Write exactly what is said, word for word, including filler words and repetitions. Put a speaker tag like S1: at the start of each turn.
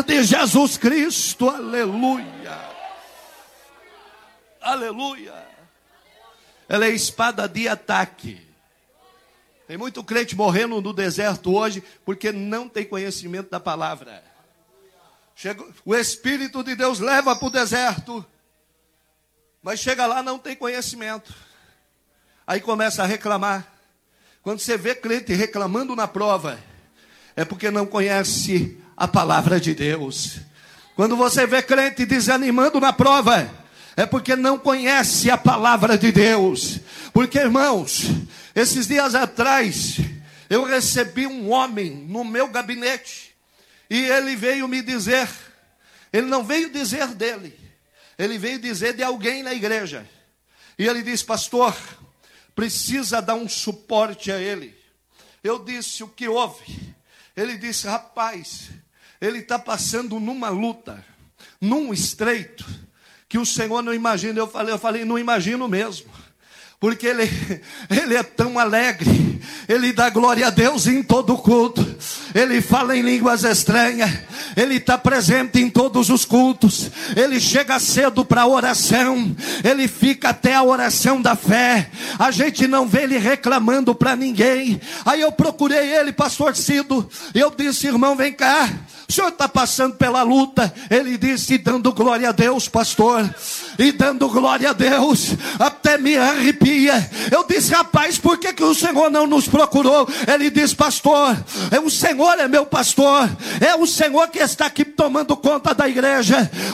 S1: de Jesus Cristo, aleluia, aleluia. Ela é espada de ataque. Tem muito crente morrendo no deserto hoje porque não tem conhecimento da palavra. Chega, o Espírito de Deus leva para o deserto, mas chega lá não tem conhecimento. Aí começa a reclamar. Quando você vê crente reclamando na prova, é porque não conhece a palavra de Deus. Quando você vê crente desanimando na prova, é porque não conhece a palavra de Deus. Porque, irmãos, esses dias atrás, eu recebi um homem no meu gabinete, e ele veio me dizer, ele não veio dizer dele, ele veio dizer de alguém na igreja. E ele disse: pastor, precisa dar um suporte a ele. Eu disse: o que houve? Ele disse: rapaz, ele está passando numa luta, num estreito, que o Senhor não imagina. Eu falei, eu falei, não imagino mesmo. Porque ele, ele é tão alegre, ele dá glória a Deus em todo culto, ele fala em línguas estranhas, ele está presente em todos os cultos, ele chega cedo para a oração, ele fica até a oração da fé, a gente não vê ele reclamando para ninguém. Aí eu procurei ele, pastor Cido, eu disse: irmão, vem cá, o senhor está passando pela luta? Ele disse: dando glória a Deus, pastor, e dando glória a Deus, até me arrepia. Eu disse: rapaz, por que, que o Senhor não nos procurou? Ele disse: pastor, é o Senhor é meu pastor, é o Senhor que está aqui tomando conta da igreja.